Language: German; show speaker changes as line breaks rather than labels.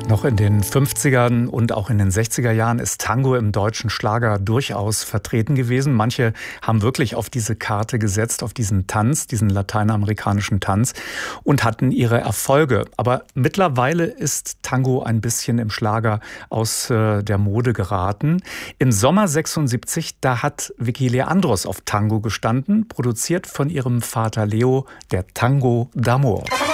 Noch in den 50ern und auch in den 60er Jahren ist Tango im deutschen Schlager durchaus vertreten gewesen. Manche haben wirklich auf diese Karte gesetzt, auf diesen Tanz, diesen lateinamerikanischen Tanz und hatten ihre Erfolge. Aber mittlerweile ist Tango ein bisschen im Schlager aus der Mode geraten. Im Sommer 76, da hat Vicky Leandros auf Tango gestanden, produziert von ihrem Vater Leo, der Tango d'Amor.